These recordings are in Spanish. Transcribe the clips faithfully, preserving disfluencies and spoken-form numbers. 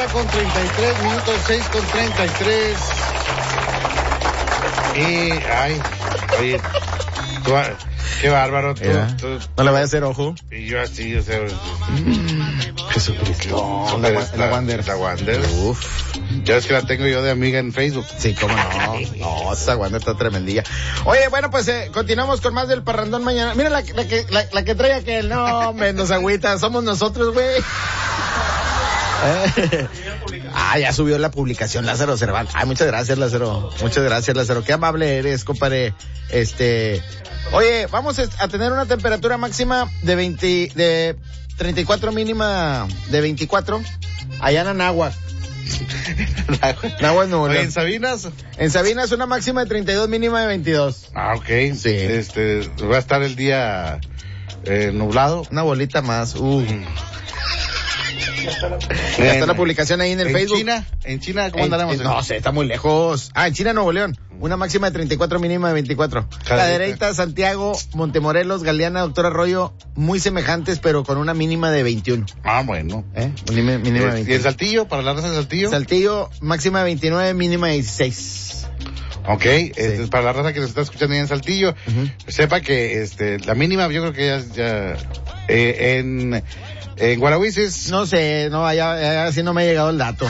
hora con treinta y tres minutos, seis con treinta y tres. Y, ay, oye, tú, qué bárbaro, tú, tú, no le vaya a hacer ojo. Y yo así, o sea. Mm, Jesucristo. No, la, la, la Wander. La Wander. Uf. Ya es que la tengo yo de amiga en Facebook. Sí, cómo no. No, esa Wander está tremendilla. Oye, bueno, pues eh, continuamos con más del parrandón mañana. Mira la, la que la, la que trae aquel. No, hombre, nos agüita. Somos nosotros, güey. Ah, ya subió la publicación Lázaro Cervantes. Ay, muchas gracias, Lázaro. Muchas gracias, Lázaro. Qué amable eres, compadre. Este, oye, vamos a tener una temperatura máxima de veinte, de treinta y cuatro, mínima de veinticuatro, allá en Anáhuac. Anáhuac, no, Oye, ¿en Sabinas? En Sabinas una máxima de treinta y dos, mínima de veintidós. Ah, ok. Sí. Este, va a estar el día eh, nublado. Una bolita más. Uh. Mm. Ya está la publicación ahí en el ¿En Facebook. China? ¿En China cómo andaremos? No sé, está muy lejos. Ah, en China, Nuevo León. Una máxima de treinta y cuatro, mínima de veinticuatro. Cadereyta, Santiago, Montemorelos, Galeana, Doctor Arroyo, muy semejantes, pero con una mínima de veintiuno. Ah, bueno. ¿Eh? Mínima, mínima de veintiuno. ¿Y el Saltillo? ¿Para la raza de Saltillo? Saltillo, máxima de veintinueve, mínima de dieciséis. Ok, sí. Este, para la raza que nos está escuchando ahí en Saltillo, uh-huh. Sepa que este la mínima yo creo que ya, ya eh, en... En Guarahuises. No sé, no, allá, allá sí no me ha llegado el dato.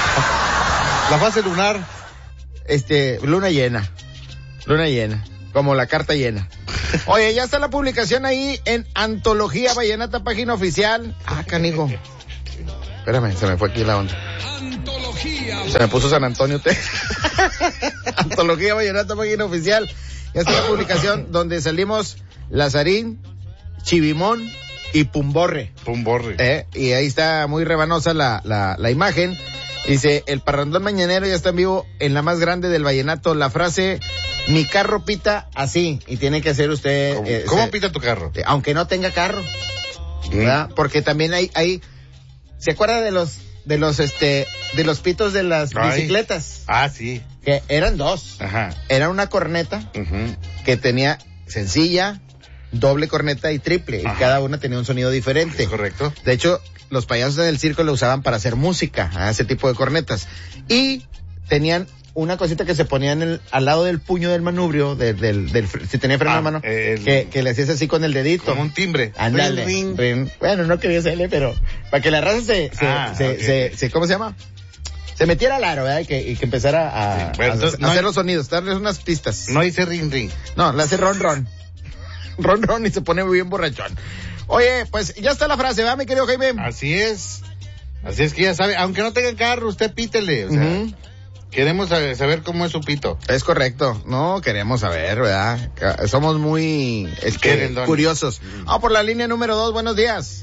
La fase lunar. Este, luna llena. Luna llena. Como la carta llena. Oye, ya está la publicación ahí en Antología Vallenata, página oficial. Ah, canijo. Espérame, se me fue aquí la onda. Antología. Se me puso San Antonio. Te... Antología Vallenata, página oficial. Ya está la publicación donde salimos Lazarín, Chivimón y Pumborre. Pumborre. Eh, y ahí está muy rebanosa la, la, la imagen. Dice, el parrandón mañanero ya está en vivo en la más grande del vallenato. La frase, mi carro pita así. Y tiene que hacer usted... ¿Cómo, eh, ¿cómo se, pita tu carro? Eh, aunque no tenga carro. ¿Verdad? ¿Mm? Porque también hay, hay... ¿Se acuerda de los, de los, este, de los pitos de las Ay. bicicletas? Ah, sí. Que eran dos. Ajá. Era una corneta uh-huh. que tenía sencilla, doble corneta y triple. Ajá. Y cada una tenía un sonido diferente. Es correcto. De hecho, los payasos del circo lo usaban para hacer música, a ese tipo de cornetas. Y tenían una cosita que se ponía en el, al lado del puño del manubrio, del, del, del si tenía freno ah, de mano, el, que, que le hacías así con el dedito. Como un timbre. Ándale. Ring, ring. Bueno, no quería hacerle, pero para que la raza se, se, ah, se, okay. se, se, ¿cómo se llama? Se metiera al aro, ¿verdad? Y que, y que empezara a, sí, bueno, a, entonces, a no hacer hay, los sonidos, darles unas pistas. No dice ring, ring. No, le hace ron, ron. Ron, ron y se pone muy bien borrachón. Oye, pues ya está la frase, ¿verdad, mi querido Jaime? Así es. Así es que ya sabe, aunque no tenga carro, usted pítele. O sea, uh-huh. Queremos saber cómo es su pito. Es correcto. No, queremos saber, ¿verdad? Somos muy es que, curiosos. Vamos uh-huh. por la línea número dos, buenos días.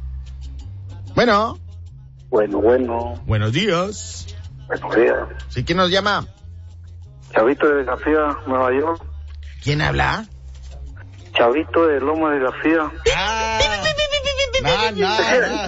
Bueno. Bueno, bueno. Buenos días. Buenos días. ¿Sí, quién nos llama? Chavito de García, Nueva York. ¿Quién habla? Chavito de Loma de García. Ah, no, no, no.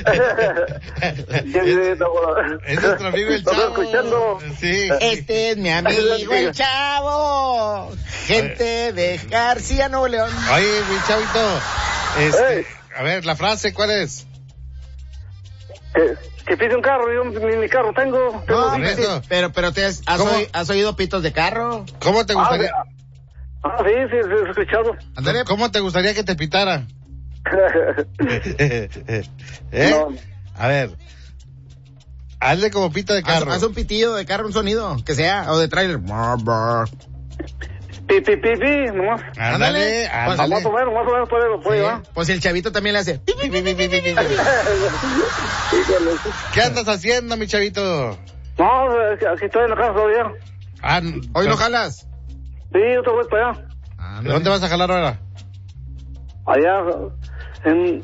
Es nuestro amigo el Chavo. ¿Estás escuchando? Sí. Este es mi amigo el Chavo. Gente de García, Nuevo León. Oye, mi Chavito. Este, hey. A ver, la frase, ¿cuál es? Que, que pide un carro, yo ni mi carro tengo. tengo no, eso. Pero, pero te has, has, oído, ¿has oído pitos de carro? ¿Cómo te gustaría? Ah, Ah, sí, sí, sí, he escuchado. Andale, ¿cómo te gustaría que te pitara? ¿Eh? No. A ver. Hazle como pito de carro. Haz, haz un pitillo de carro, un sonido, que sea, o de trailer. Pi, pi, pi, pi, nomás. Ándale, ándale. Más o menos, más o menos puede, lo puede, ¿va? Pues el Chavito también le hace. ¿Qué andas haciendo, mi Chavito? No, aquí estoy en la casa todavía. Ah, ¿hoy no jalas? Sí, yo te voy para allá. Ah, ¿de dónde vas a jalar ahora? Allá, en...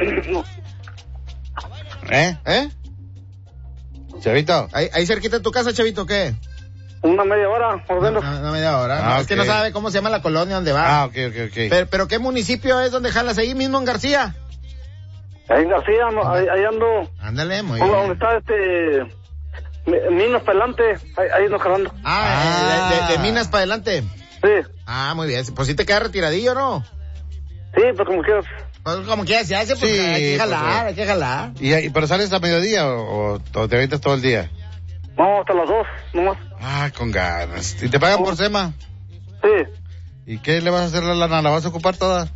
¿Eh? ¿Eh? Chavito. ¿Ahí, ahí cerquita de tu casa, Chavito, qué? Una media hora, por dentro. Una, una media hora. Ah, no, okay. Es que no sabe cómo se llama la colonia donde va. Ah, ok, ok, ok. Pero, pero ¿qué municipio es donde jalas? ¿Ahí mismo en García? Ahí en García, no, ahí, ahí ando. Ándale, muy bien. bien. ¿Dónde está este... Minas para adelante, ahí, ahí nos jalando. Ah, ah. De, de, de Minas para adelante. Sí. Ah, muy bien. Pues sí te queda retiradillo, ¿no? Sí, pues como quieras. Pues como quieras, se hace, pues Sí, hay que jalar, pues, hay que jalar. ¿Y, y pero sales a mediodía o, o, o te avientas todo el día? No, hasta las dos, nomás. Ah, con ganas. ¿Y te pagan por sema? Sí. ¿Y qué le vas a hacer a la lana? ¿La vas a ocupar toda?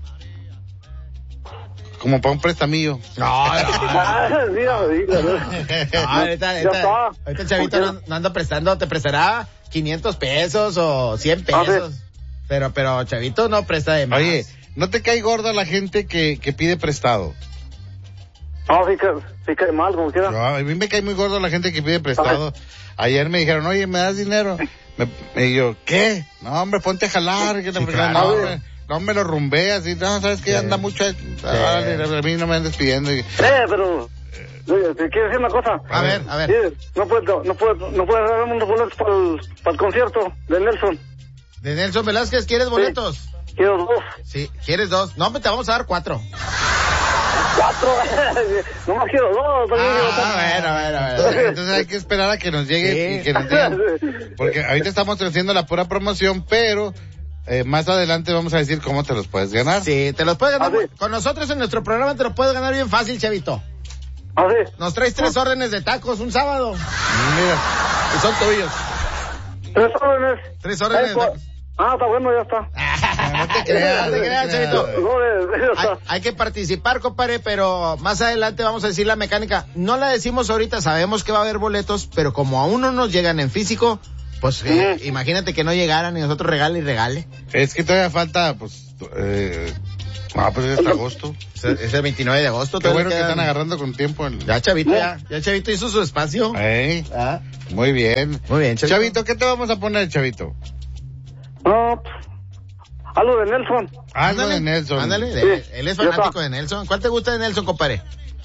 Como para un prestamillo. No, no, Ah, sí, sí, claro. no, ahorita, Ya está. ahorita, ahorita el chavito no, no anda prestando, te prestará quinientos pesos o cien Ah, sí. pesos. Pero, pero chavito no presta de más. Oye, ¿no te cae gorda la gente que, que pide prestado? No, sí que, sí que mal, como quiera. Yo, a mí me cae muy gordo la gente que pide prestado. Ayer me dijeron, oye, ¿me das dinero? Me, me digo, ¿qué? No, hombre, ponte a jalar. Que Sí, la claro. no, hombre, no me lo rumbeas. Y no, ¿sabes qué? Sí. Anda mucho. Ah, a mí no me andes pidiendo. Y, Eh, pero, oye, te quiero decir una cosa. A ver, a ver. Sí, no puedo, no puedo, no puedo dar unos boletos para el, para el concierto de Nelson. De Nelson Velázquez, ¿quieres boletos? Quiero dos. Sí, ¿quieres dos? No, te vamos a dar cuatro. Cuatro. Nomás quiero dos. también quiero Ah, cuatro. bueno, bueno, entonces, bueno. entonces hay que esperar a que nos llegue Sí. y que nos digan. Porque ahorita estamos haciendo la pura promoción, pero eh, más adelante vamos a decir cómo te los puedes ganar. Sí, te los puedes ganar. Ah, sí. Con nosotros en nuestro programa te los puedes ganar bien fácil, chavito. Ah, sí. Nos traes tres órdenes de tacos un sábado. Mira, Y son tuyos. Tres órdenes. Tres órdenes Eh, de pues, tacos. Ah, está bueno, ya está. no te creas, No te creas, chavito. No, eh, ya Hay, está. hay que participar, compadre, pero más adelante vamos a decir la mecánica. No la decimos ahorita, sabemos que va a haber boletos, pero como aún no nos llegan en físico, pues eh, Sí. imagínate que no llegaran y nosotros regale y regale. Es que todavía falta, pues, eh, ah, pues es hasta agosto. Es el- es el veintinueve de agosto. Qué todavía bueno que quedan- están agarrando con tiempo. El... Ya, chavito, ya. Ya, chavito hizo su espacio. Ey, Ah, muy bien. Muy bien, chavito. Chavito, ¿qué te vamos a poner, Chavito? No, pues, algo de Nelson. Algo de Nelson. Ándale, de- Sí, él es ya fanático está. de Nelson. ¿Cuál te gusta de Nelson, compadre?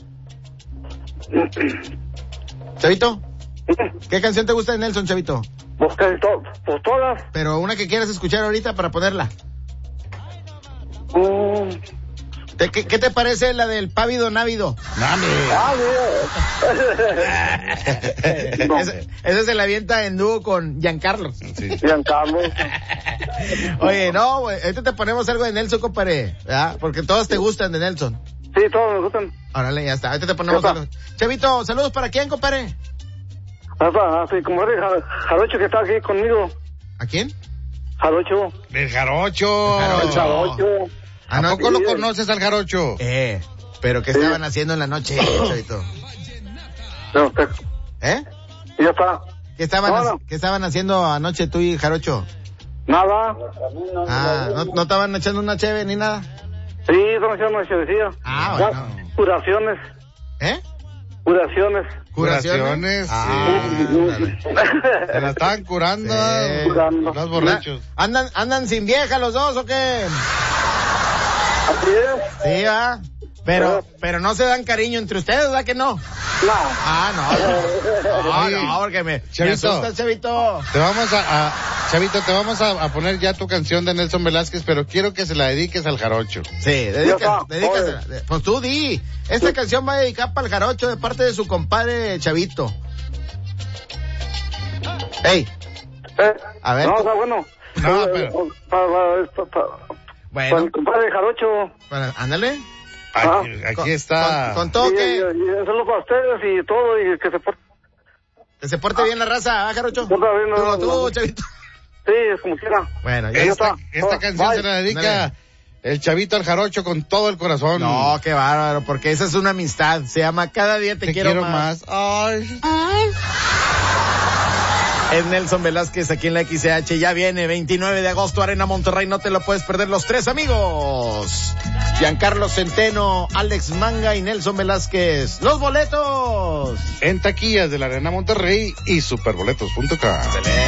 Chavito, ¿qué canción te gusta de Nelson, Chavito? Pues casi to- pues todas. Pero una que quieras escuchar ahorita para ponerla. Mm. ¿Te- ¿Qué, qué te parece la del Pávido Návido? Dame. Ah, mira. No. Ese, ese se la avienta en dúo con Giancarlo. Sí. Giancarlo. Oye, no, güey, ahorita te ponemos algo de Nelson, compadre, ¿verdad? Porque todos te gustan de Nelson. Sí, todos me gustan. Órale, ya está, ahorita te ponemos Ya algo. está. Chavito, saludos para quién, compadre. Hasta, así como el Jarocho que está aquí conmigo. ¿A quién? Jarocho. El Jarocho. El El Jarocho. ¿A Ah, no, poco lo sí. conoces al Jarocho? Eh, pero ¿qué estaban haciendo en la noche, Chavito? No, usted. ¿Eh? Ya está. ¿Qué estaban, No, ha- no. ¿Qué estaban haciendo anoche tú y Jarocho? Nada. Ah, ¿no, no estaban echando una cheve ni nada? Sí, son haciendo se decía. Ah, Ya, bueno. Curaciones. ¿Eh? Curaciones. Curaciones, Ah, ándale. Se la estaban curando. Sí. Curando. Los borrachos. ¿Andan, ¿Andan sin vieja los dos o qué? Así es. Sí, va. Pero, pero no se dan cariño entre ustedes, ¿verdad que no? No. Ah, no. No, Oye, no, porque me, me Chavito. asustas, Chavito. Te vamos a, a- Chavito, te vamos a, a poner ya tu canción de Nelson Velázquez, pero quiero que se la dediques al Jarocho. Sí, dedica, Ya está, dedícasela. Pues tú di. Esta canción va dedicada para el Jarocho de parte de su compadre Chavito. Ey, Eh, A ver, No, tú- está bueno. No, Eh, pero- Para, para, para, para, bueno, el compadre Jarocho. para- ándale. Aquí, Ah. aquí está. Con, con todo Y, y, que, y solo para ustedes y todo, y que se porte. que se porte bien la raza, ¿ah, Jarocho? Porta bien, no, Tú, no, tú, no. Chavito. Sí, es como quiera. Bueno, ya Esta, está. esta Oh, canción bye. se la dedica Ándale. el Chavito al Jarocho con todo el corazón. No, qué bárbaro, porque esa es una amistad. Se llama Cada día te, te quiero, más. Ay. Es Nelson Velázquez aquí en la X C H. Ya viene veintinueve de agosto, Arena Monterrey. No te lo puedes perder. Los tres amigos: Giancarlo Centeno, Alex Manga y Nelson Velázquez. Los boletos. En taquillas de la Arena Monterrey y superboletos punto com.